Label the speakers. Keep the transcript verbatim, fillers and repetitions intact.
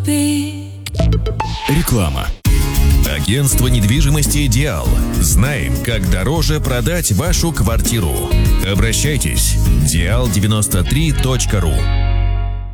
Speaker 1: Реклама. Агентство недвижимости «Идеал». Знаем, как дороже продать вашу квартиру. Обращайтесь. диал девяносто три точка ру.